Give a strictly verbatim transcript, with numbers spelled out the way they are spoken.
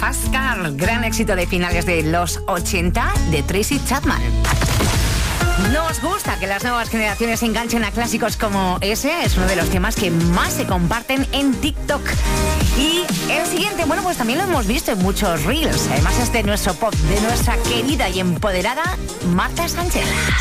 Fast Car, gran éxito de finales de los ochenta de Tracy Chapman. Nos gusta que las nuevas generaciones se enganchen a clásicos como ese. Es uno de los temas que más se comparten en TikTok. Y el siguiente, bueno, pues también lo hemos visto en muchos reels. Además es de nuestro pop, de nuestra querida y empoderada Marta Sánchez.